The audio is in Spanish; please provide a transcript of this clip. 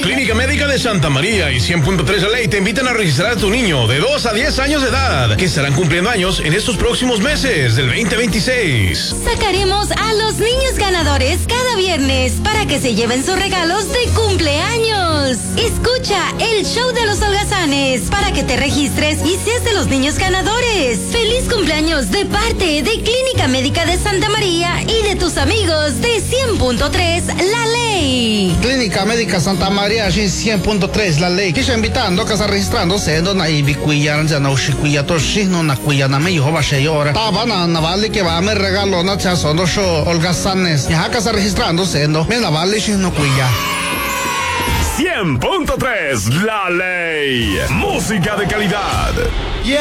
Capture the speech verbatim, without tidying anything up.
Clínica Médica de Santa María y cien punto tres La Ley te invitan a registrar a tu niño de dos a diez años de edad, que estarán cumpliendo años en estos próximos meses del veinte veintiséis. Sacaremos a los niños ganadores cada viernes para que se lleven sus regalos de cumpleaños. Escucha el show de los holgazanes para que te registres y seas de los niños ganadores. ¡Feliz cumpleaños de parte de Clínica Médica de Santa María y de tus amigos de cien punto tres La Ley! Clínica Médica Santa Maria și cien punto tres La Ley. Kisha invitando que está registrándose no na ibi kuya ya no shi kuya to shi no na kuya na me yo ba she yora. Ta na na vale que va me regalo na cha sono show holgazanes. Ya que está registrándose no me na vale shi no kuya. cien punto tres La Ley. Música de calidad.